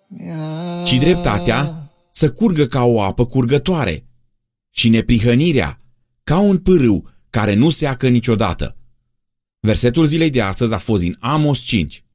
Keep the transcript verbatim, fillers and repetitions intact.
ci dreptatea să curgă ca o apă curgătoare și neprihănirea ca un pârâu care nu seacă niciodată. Versetul zilei de astăzi a fost din Amos cinci.